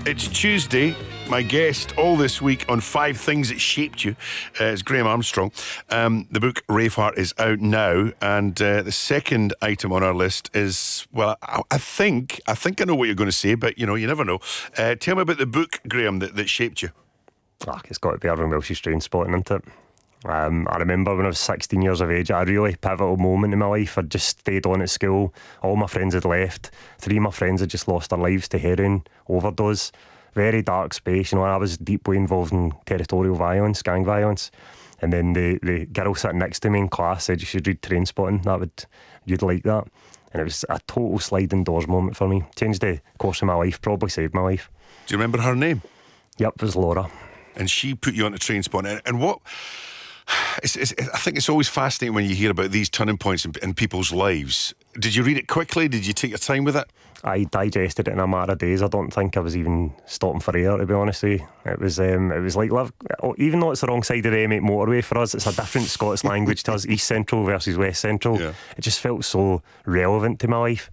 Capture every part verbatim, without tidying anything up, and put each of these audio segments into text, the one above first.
It's Tuesday. My guest all this week on Five Things That Shaped You uh, is Graham Armstrong. Um, the book Braveheart is out now, and uh, the second item on our list is, well, I, I think I think I know what you're going to say, but you know, you never know. Uh, tell me about the book, Graham, that, that shaped you. Oh, it's got to be Irvine Welsh's Trainspotting, isn't it? Um, I remember when I was sixteen years of age, a really pivotal moment in my life. I'd just stayed on at school. All my friends had left. Three of my friends had just lost their lives to heroin overdose. Very dark space, you know. I was deeply involved in territorial violence, gang violence. And then the, the girl sitting next to me in class said, you should read Trainspotting. That would, you'd like that. And it was a total sliding doors moment for me. Changed the course of my life, probably saved my life. Do you remember her name? Yep, it was Laura. And she put you on to Trainspotting. And what... It's, it's, I think it's always fascinating when you hear about these turning points in, in people's lives. Did you read it quickly? Did you take your time with it? I digested it in a matter of days. I don't think I was even stopping for air, to be honest with you. It was um, it was like, love, even though it's the wrong side of the M eight motorway for us, it's a different Scots language to us, East Central versus West Central. Yeah. It just felt so relevant to my life.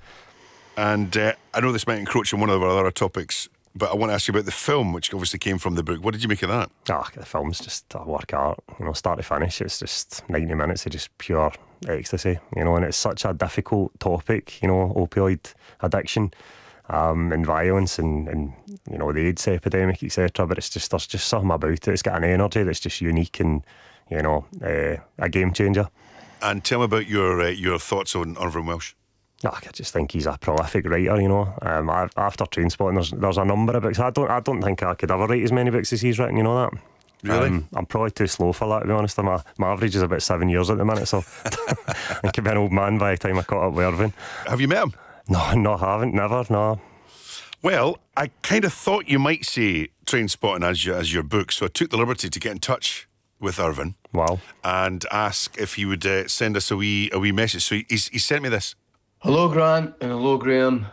And uh, I know this might encroach on one of our other topics, but I want to ask you about the film, which obviously came from the book. What did you make of that? Ah, the film's just a work of art, you know, start to finish. It's just ninety minutes of just pure ecstasy, you know, and it's such a difficult topic, you know, opioid addiction um, and violence and, and, you know, the AIDS epidemic, et cetera. But it's just, there's just something about it. It's got an energy that's just unique and, you know, uh, a game changer. And tell me about your uh, your thoughts on Irvine Welsh. No, I just think he's a prolific writer, you know. Um, after Trainspotting, there's there's a number of books. I don't I don't think I could ever write as many books as he's written, you know that? Really? Um, I'm probably too slow for that, to be honest. My, my average is about seven years at the minute, so I could be an old man by the time I caught up with Irvine. Have you met him? No, no, I haven't, never, no. Well, I kind of thought you might say Trainspotting as your, as your book, so I took the liberty to get in touch with Irvine. Wow. And ask if he would uh, send us a wee, a wee message. So he, he's, he sent me this. Hello, Grant, and hello, Graham.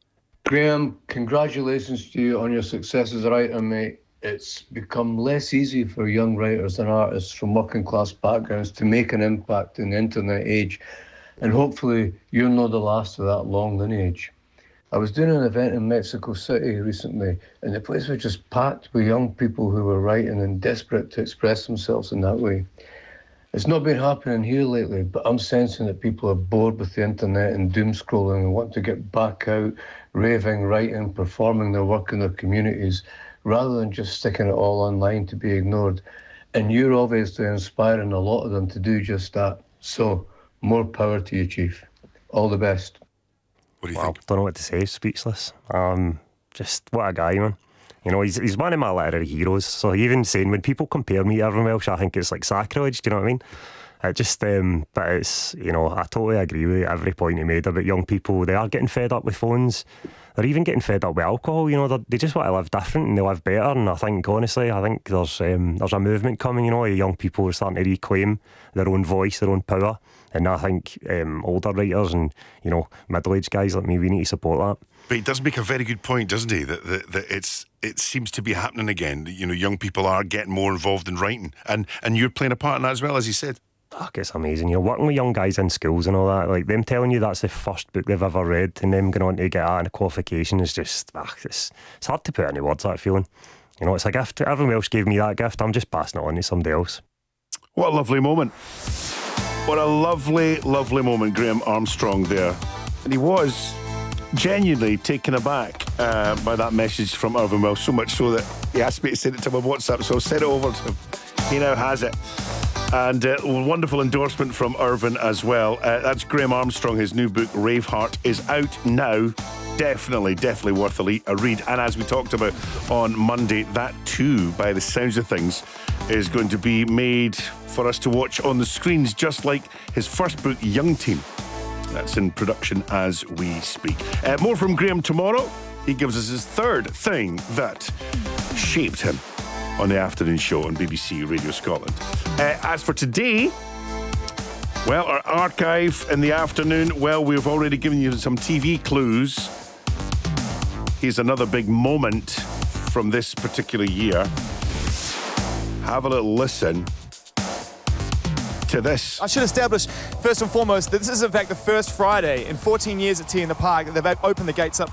Graham, congratulations to you on your success as a writer, mate. It's become less easy for young writers and artists from working class backgrounds to make an impact in the internet age, and hopefully you're not the last of that long lineage. I was doing an event in Mexico City recently, and the place was just packed with young people who were writing and desperate to express themselves in that way. It's not been happening here lately, but I'm sensing that people are bored with the internet and doom scrolling and want to get back out, raving, writing, performing their work in their communities, rather than just sticking it all online to be ignored. And you're obviously inspiring a lot of them to do just that. So, more power to you, Chief. All the best. What do you well, think? I don't know what to say, speechless. Um, just what a guy, man. You know, he's he's one of my literary heroes. So even saying, when people compare me to Irvine Welsh, I think it's like sacrilege, do you know what I mean? It just, um, but it's, you know, I totally agree with every point he made about young people. They are getting fed up with phones. They're even getting fed up with alcohol, you know. They just want to live different and they live better. And I think, honestly, I think there's um, there's a movement coming, you know, young people are starting to reclaim their own voice, their own power. And I think um, older writers and, you know, middle-aged guys like me, we need to support that. But he does make a very good point, doesn't he? That, that, that it's it seems to be happening again. You know, young people are getting more involved in writing. And, and you're playing a part in that as well, as he said. Fuck, it's amazing. You're working with young guys in schools and all that, like them telling you that's the first book they've ever read and them going on to get that and a qualification is just, ah, it's, it's hard to put into words, that feeling. You know, it's a gift. Everyone else gave me that gift. I'm just passing it on to somebody else. What a lovely moment. What a lovely, lovely moment, Graham Armstrong there. And he was genuinely taken aback uh, by that message from Irvine Welsh, so much so that he asked me to send it to him on WhatsApp, so I sent it over to him. He now has it. And uh, wonderful endorsement from Irvine as well. Uh, that's Graham Armstrong. His new book, Braveheart, is out now. Definitely, definitely worth a, le- a read. And as we talked about on Monday, that too, by the sounds of things, is going to be made for us to watch on the screens, just like his first book, Young Team. That's in production as we speak. Uh, more from Graham tomorrow. He gives us his third thing that shaped him on the afternoon show on B B C Radio Scotland. Uh, as for today, well, our archive in the afternoon, well, we've already given you some T V clues. Here's another big moment from this particular year. Have a little listen to this. I should establish, first and foremost, that this is in fact the first Friday in fourteen years at T in the Park that they've opened the gates up